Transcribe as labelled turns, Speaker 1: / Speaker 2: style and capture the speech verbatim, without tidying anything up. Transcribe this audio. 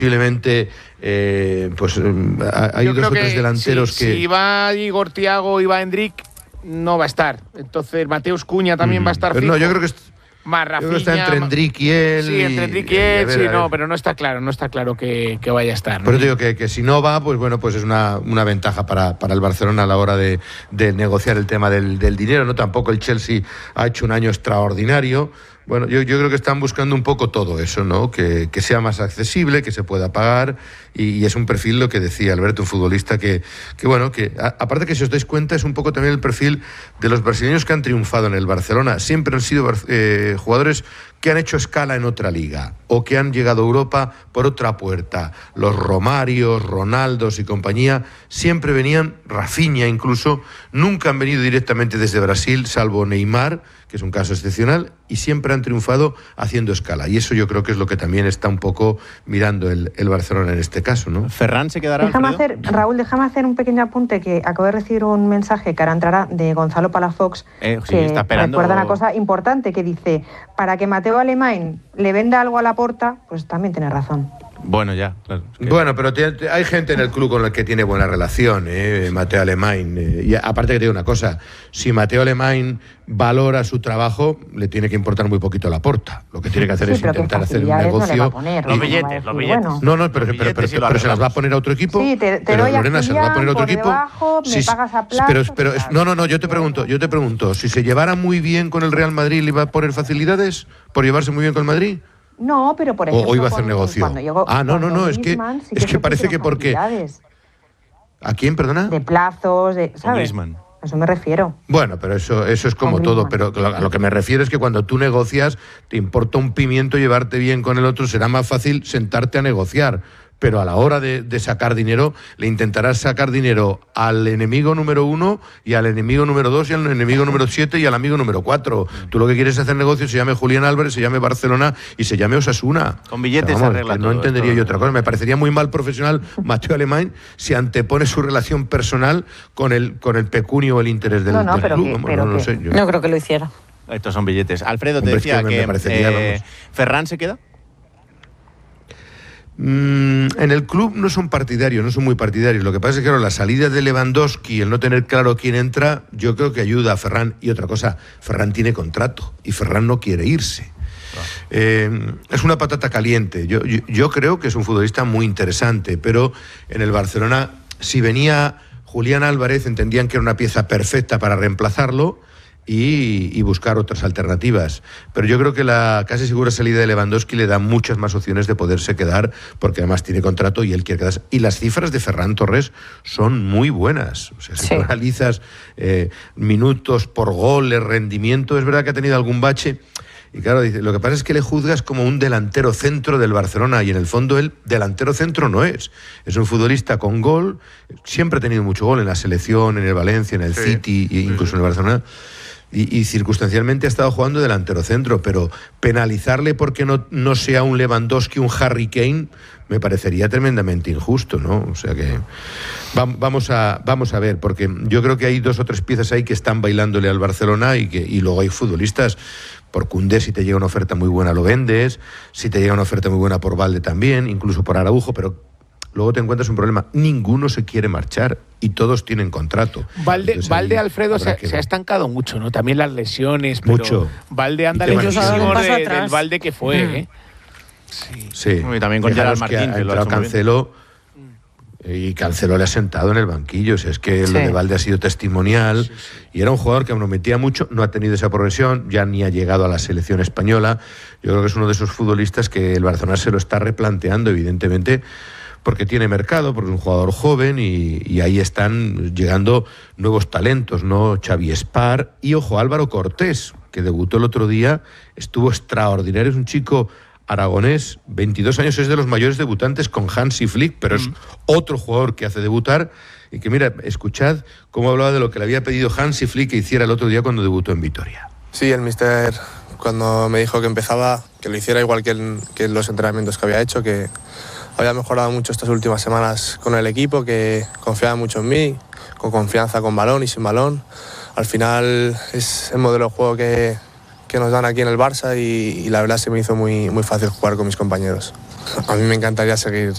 Speaker 1: posiblemente eh, pues hay
Speaker 2: Yo
Speaker 1: dos o tres
Speaker 2: que
Speaker 1: delanteros
Speaker 2: si,
Speaker 1: que...
Speaker 2: Si va Igor Thiago y va Endrick, no va a estar. Entonces Mateus Cunha también mm. va a estar
Speaker 1: Pero
Speaker 2: fijo.
Speaker 1: No, yo creo que... Es...
Speaker 2: Más Rafinha,
Speaker 1: Yo creo que está entre Endrick y él.
Speaker 2: Sí, entre Endrick y, y él, ver, sí, no, pero no está claro, no está claro que, que vaya a estar.
Speaker 1: Por eso digo que, que si no va, pues bueno, pues es una, una ventaja para, para el Barcelona a la hora de, de negociar el tema del, del dinero, ¿no? Tampoco el Chelsea ha hecho un año extraordinario. Bueno, yo, yo creo que están buscando un poco todo eso, ¿no? Que, que sea más accesible, que se pueda pagar, y, y es un perfil, lo que decía Alberto, un futbolista que, que bueno, que a, aparte que si os dais cuenta es un poco también el perfil de los brasileños que han triunfado en el Barcelona. Siempre han sido eh, jugadores que han hecho escala en otra liga o que han llegado a Europa por otra puerta. Los Romarios, Ronaldos y compañía siempre venían, Rafinha incluso, nunca han venido directamente desde Brasil, salvo Neymar, que es un caso excepcional, y siempre han triunfado haciendo escala. Y eso yo creo que es lo que también está un poco mirando el, el Barcelona en este caso, ¿no?
Speaker 3: Ferran se quedará.
Speaker 4: Déjame hacer, Raúl, déjame hacer un pequeño apunte, que acabo de recibir un mensaje que ahora entrará de Gonzalo Palafox,
Speaker 3: eh, sí,
Speaker 4: que
Speaker 3: está esperando...
Speaker 4: recuerda una cosa importante, que dice, para que Mateo Alemany le venda algo a Laporta, pues también tiene razón.
Speaker 3: Bueno, ya, claro. Es que...
Speaker 1: Bueno, pero te, te, hay gente en el club con el que tiene buena relación, ¿eh? Mateo Alemany. Eh, y aparte que te digo una cosa, si Mateo Alemany valora su trabajo, le tiene que importar muy poquito Laporta. Lo que tiene que hacer
Speaker 4: sí,
Speaker 1: es intentar hacer un negocio.
Speaker 4: No poner,
Speaker 3: los billetes, los billetes.
Speaker 4: Bueno.
Speaker 1: No, no, pero, pero, pero, pero, pero, pero se las va a poner a otro equipo.
Speaker 4: Sí, te, te
Speaker 1: pero
Speaker 4: doy
Speaker 1: Lorena,
Speaker 4: a
Speaker 1: se las va a poner a otro equipo.
Speaker 4: Debajo, me
Speaker 1: sí,
Speaker 4: pagas a plazo,
Speaker 1: pero, pero es, no, no, no, yo te pregunto, yo te pregunto, si se llevara muy bien con el Real Madrid, ¿le iba a poner facilidades por llevarse muy bien con el Madrid?
Speaker 4: No, pero por ejemplo...
Speaker 1: O iba a hacer negocio.
Speaker 4: Llegó,
Speaker 1: ah, no, no, no, es que,
Speaker 4: Griezmann, sí
Speaker 1: es que, que parece que porque... ¿A quién, perdona?
Speaker 4: De plazos, de, ¿sabes? A eso me refiero.
Speaker 1: Bueno, pero eso, eso es como todo, pero a lo que me refiero es que cuando tú negocias, te importa un pimiento llevarte bien con el otro, será más fácil sentarte a negociar. Pero a la hora de, de sacar dinero, le intentarás sacar dinero al enemigo número uno y al enemigo número dos y al enemigo número siete y al amigo número cuatro. Tú lo que quieres es hacer negocio, se llame Julián Álvarez, se llame Barcelona y se llame Osasuna.
Speaker 3: Con billetes, o sea, vamos, se arregla
Speaker 1: no
Speaker 3: todo,
Speaker 1: entendería
Speaker 3: todo.
Speaker 1: yo otra cosa. Me parecería muy mal profesional Mateo Alemany si antepone su relación personal con el, con el pecunio o el interés del,
Speaker 4: no, no,
Speaker 1: del
Speaker 4: pero
Speaker 1: club.
Speaker 4: Que,
Speaker 1: vamos,
Speaker 4: pero
Speaker 1: no,
Speaker 4: que,
Speaker 1: no, sé, yo.
Speaker 4: no creo que lo hiciera.
Speaker 3: Estos son billetes. Alfredo, te
Speaker 1: Hombre,
Speaker 3: decía
Speaker 1: es que,
Speaker 3: que,
Speaker 1: me parecería,
Speaker 3: eh, ¿Ferran se queda?
Speaker 1: Mm, en el club no son partidarios, no son muy partidarios. Lo que pasa es que claro, la salida de Lewandowski, el no tener claro quién entra, yo creo que ayuda a Ferran. Y otra cosa, Ferran tiene contrato y Ferran no quiere irse. Ah. Eh, es una patata caliente. Yo, yo, yo creo que es un futbolista muy interesante, pero en el Barcelona, si venía Julián Álvarez, entendían que era una pieza perfecta para reemplazarlo. Y, y buscar otras alternativas. Pero yo creo que la casi segura salida de Lewandowski le da muchas más opciones de poderse quedar, porque además tiene contrato y él quiere quedarse. Y las cifras de Ferran Torres son muy buenas. O sea, si sí. tú analizas eh, minutos por gol, el rendimiento, es verdad que ha tenido algún bache. Y claro, dice, lo que pasa es que le juzgas como un delantero centro del Barcelona y en el fondo él delantero centro no es. Es un futbolista con gol, siempre ha tenido mucho gol en la selección, en el Valencia, en el sí. City e incluso sí. en el Barcelona. Y, y circunstancialmente ha estado jugando delantero centro, pero penalizarle porque no, no sea un Lewandowski, un Harry Kane, me parecería tremendamente injusto, ¿no? O sea que va, vamos, a, vamos a ver, porque yo creo que hay dos o tres piezas ahí que están bailándole al Barcelona y, que, y luego hay futbolistas. Por Koundé, si te llega una oferta muy buena lo vendes, si te llega una oferta muy buena por Valde también, incluso por Araujo, pero luego te encuentras un problema. Ninguno se quiere marchar y todos tienen contrato.
Speaker 2: Valde, Valde Alfredo, se, se ha estancado mucho, ¿no? También las lesiones. Pero
Speaker 1: mucho.
Speaker 2: Valde anda lejísimo de, del Valde que fue, mm. ¿eh?
Speaker 1: Sí. sí.
Speaker 3: Y también con Gerard Martín,
Speaker 1: que,
Speaker 3: que lo ha
Speaker 1: Cancelo y Cancelo le ha sentado en el banquillo. O sea, es que sí. lo de Valde ha sido testimonial. Sí, sí. Y era un jugador que prometía mucho, no ha tenido esa progresión, ya ni ha llegado a la selección española. Yo creo que es uno de esos futbolistas que el Barcelona se lo está replanteando, evidentemente, porque tiene mercado, porque es un jugador joven y, y ahí están llegando nuevos talentos, ¿no? Xavi Espar y, ojo, Álvaro Cortés, que debutó el otro día, estuvo extraordinario, es un chico aragonés, veintidós años, es de los mayores debutantes con Hansi Flick, pero es mm. otro jugador que hace debutar y que, mira, escuchad cómo hablaba de lo que le había pedido Hansi Flick que hiciera el otro día cuando debutó en Vitoria.
Speaker 5: Sí, el míster, cuando me dijo que empezaba, que lo hiciera igual que en, que en los entrenamientos que había hecho, que había mejorado mucho estas últimas semanas con el equipo, que confiaba mucho en mí, con confianza con balón y sin balón. Al final es el modelo de juego que, que nos dan aquí en el Barça y, y la verdad se me hizo muy, muy fácil jugar con mis compañeros. A mí me encantaría seguir